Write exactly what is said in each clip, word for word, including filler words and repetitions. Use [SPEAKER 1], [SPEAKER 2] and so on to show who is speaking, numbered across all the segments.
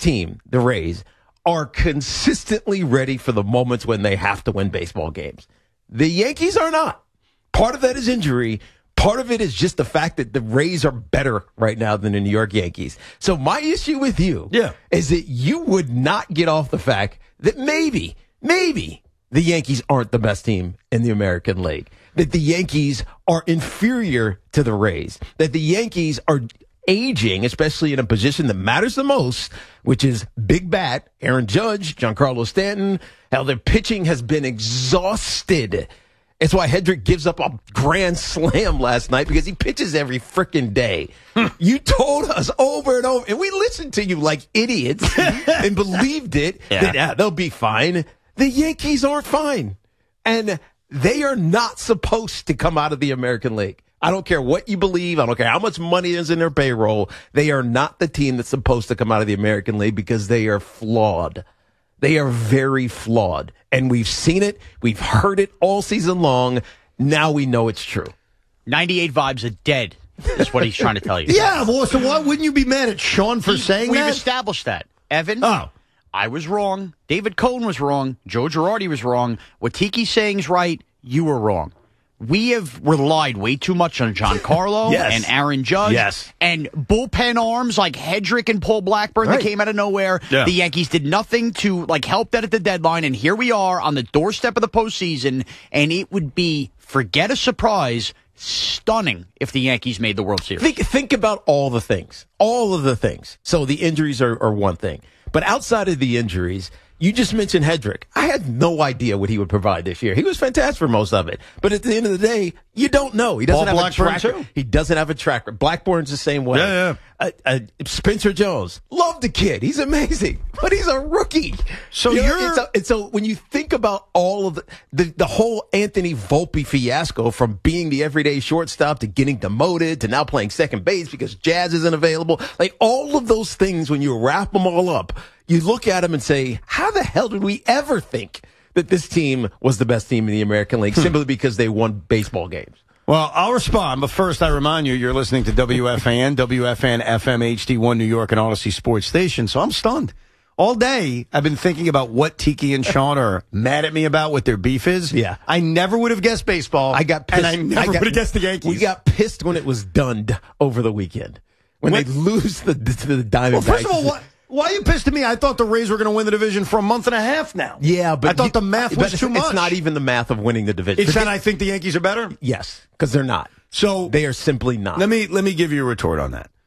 [SPEAKER 1] team, the Rays, are consistently ready for the moments when they have to win baseball games. The Yankees are not. Part of that is injury. Part of it is just the fact that the Rays are better right now than the New York Yankees. So my issue with you
[SPEAKER 2] yeah.
[SPEAKER 1] is that you would not get off the fact that maybe, maybe the Yankees aren't the best team in the American League, that the Yankees are inferior to the Rays, that the Yankees are aging, especially in a position that matters the most, which is big bat, Aaron Judge, Giancarlo Stanton. Hell, their pitching has been exhausted. It's why Hedrick gives up a grand slam last night, because he pitches every freaking day. You told us over and over, and we listened to you like idiots and believed it, yeah. that yeah, they'll be fine. The Yankees aren't fine, and they are not supposed to come out of the American League. I don't care what you believe. I don't care how much money is in their payroll. They are not the team that's supposed to come out of the American League, because they are flawed. They are very flawed. And we've seen it. We've heard it all season long. Now we know it's true.
[SPEAKER 3] ninety-eight vibes are dead. That's what he's trying to tell you.
[SPEAKER 2] Yeah, well, so why wouldn't you be mad at Sean for
[SPEAKER 3] he,
[SPEAKER 2] saying
[SPEAKER 3] we've
[SPEAKER 2] that?
[SPEAKER 3] We've established that. Evan,
[SPEAKER 2] oh.
[SPEAKER 3] I was wrong. David Cohn was wrong. Joe Girardi was wrong. What Tiki's saying is right. You were wrong. We have relied way too much on Giancarlo
[SPEAKER 1] yes.
[SPEAKER 3] and Aaron Judge
[SPEAKER 1] yes.
[SPEAKER 3] and bullpen arms like Hedrick and Paul Blackburn
[SPEAKER 1] right.
[SPEAKER 3] that came out of nowhere.
[SPEAKER 2] Yeah.
[SPEAKER 3] The Yankees did nothing to like help that at the deadline, and here we are on the doorstep of the postseason, and it would be, forget a surprise, stunning if the Yankees made the World Series.
[SPEAKER 1] Think, think about all the things, all of the things. So the injuries are, are one thing, but outside of the injuries, you just mentioned Hedrick. I had no idea what he would provide this year. He was fantastic for most of it. But at the end of the day, you don't know. He doesn't
[SPEAKER 2] Paul
[SPEAKER 1] have
[SPEAKER 2] Blackburn
[SPEAKER 1] a track
[SPEAKER 2] too.
[SPEAKER 1] He doesn't have a track record. Blackburn's the same way.
[SPEAKER 2] Yeah, yeah.
[SPEAKER 1] Uh, uh, Spencer Jones. Love the kid. He's amazing. But he's a rookie.
[SPEAKER 2] So
[SPEAKER 1] you know,
[SPEAKER 2] you're...
[SPEAKER 1] And so, and so when you think about all of the, the, the whole Anthony Volpe fiasco, from being the everyday shortstop to getting demoted to now playing second base because Jazz isn't available, like all of those things, when you wrap them all up, you look at them and say, how the hell did we ever think that this team was the best team in the American League simply because they won baseball games?
[SPEAKER 2] Well, I'll respond, but first I remind you, you're listening to W F A N, W F A N F M H D one New York and Odyssey Sports Station, so I'm stunned. All day, I've been thinking about what Tiki and Sean are mad at me about, what their beef is.
[SPEAKER 1] Yeah.
[SPEAKER 2] I never would have guessed baseball.
[SPEAKER 1] I got pissed.
[SPEAKER 2] And I never would have guessed the Yankees.
[SPEAKER 1] We got pissed when it was done over the weekend. When, when they lose the, to the Diamondbacks.
[SPEAKER 2] Well, first of all, what? Why are you pissed at me? I thought the Rays were going to win the division for a month and a half now.
[SPEAKER 1] Yeah, but
[SPEAKER 2] I thought
[SPEAKER 1] you,
[SPEAKER 2] the math was
[SPEAKER 1] but
[SPEAKER 2] too much.
[SPEAKER 1] It's not even the math of winning the division.
[SPEAKER 2] It's that I think the Yankees are better?
[SPEAKER 1] Yes, because they're not.
[SPEAKER 2] So
[SPEAKER 1] they are simply not.
[SPEAKER 2] Let me let me give you a retort on that.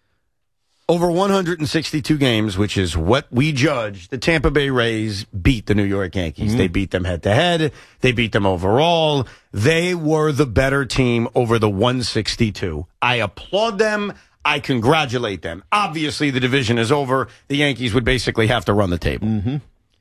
[SPEAKER 2] Over one hundred sixty-two games, which is what we judge, the Tampa Bay Rays beat the New York Yankees. Mm-hmm. They beat them head-to-head. They beat them overall. They were the better team over the one sixty-two. I applaud them. I congratulate them. Obviously, the division is over. The Yankees would basically have to run the table.
[SPEAKER 1] Mm-hmm.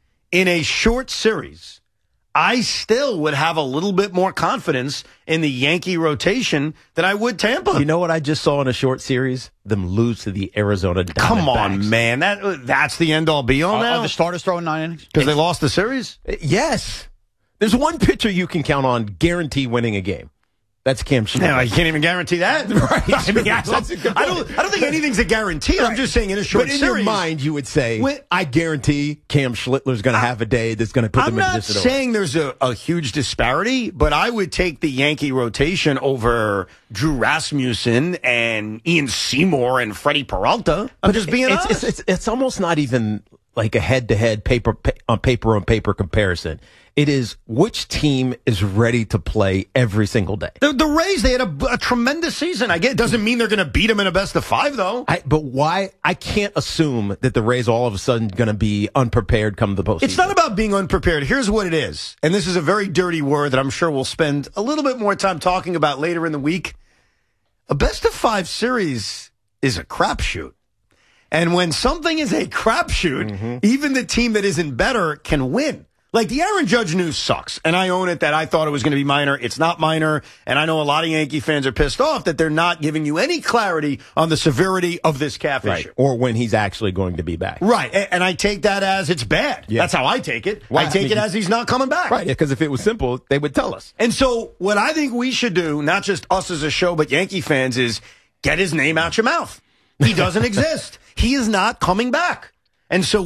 [SPEAKER 2] In a short series, I still would have a little bit more confidence in the Yankee rotation than I would Tampa.
[SPEAKER 1] You know what I just saw in a short series? Them lose to the Arizona Diamondbacks.
[SPEAKER 2] Come on, man. That That's the end-all be-all
[SPEAKER 3] Are,
[SPEAKER 2] now?
[SPEAKER 3] are the starters throwing nine innings?
[SPEAKER 2] Because they lost the series?
[SPEAKER 1] Yes. There's one pitcher you can count on guarantee winning a game. That's Cam Schmidt.
[SPEAKER 2] No, you can't even guarantee that.
[SPEAKER 1] Right.
[SPEAKER 2] I mean, I, I don't. I don't think anything's a guarantee. Right. I'm just saying in a short
[SPEAKER 1] but in
[SPEAKER 2] series.
[SPEAKER 1] your mind, you would say,
[SPEAKER 2] when,
[SPEAKER 1] "I guarantee Cam Schlittler's going to have a day that's going to put
[SPEAKER 2] I'm
[SPEAKER 1] them in
[SPEAKER 2] not
[SPEAKER 1] position."
[SPEAKER 2] saying there's a, a huge disparity, but I would take the Yankee rotation over Drew Rasmussen and Ian Seymour and Freddie Peralta. I'm
[SPEAKER 1] but
[SPEAKER 2] just being
[SPEAKER 1] it's,
[SPEAKER 2] honest.
[SPEAKER 1] It's, it's, it's almost not even like a head-to-head paper on paper on paper comparison. It is which team is ready to play every single day.
[SPEAKER 2] The, the Rays, they had a, a tremendous season. I get it doesn't mean they're going to beat them in a best of five, though.
[SPEAKER 1] I, but why? I can't assume that the Rays all of a sudden going to be unprepared come the postseason.
[SPEAKER 2] It's not about being unprepared. Here's what it is, and this is a very dirty word that I'm sure we'll spend a little bit more time talking about later in the week. A best of five series is a crapshoot. And when something is a crapshoot, mm-hmm. even the team that isn't better can win. Like, the Aaron Judge news sucks, and I own it that I thought it was going to be minor. It's not minor, and I know a lot of Yankee fans are pissed off that they're not giving you any clarity on the severity of this calf
[SPEAKER 1] right.
[SPEAKER 2] issue.
[SPEAKER 1] Or when he's actually going to be back.
[SPEAKER 2] Right, and, and I take that as it's bad. Yeah. That's how I take it. Well, I take I mean, it as he's not coming back.
[SPEAKER 1] Right, because if it was simple, they would tell us.
[SPEAKER 2] And so what I think we should do, not just us as a show, but Yankee fans, is get his name out your mouth. He doesn't exist. He is not coming back. And so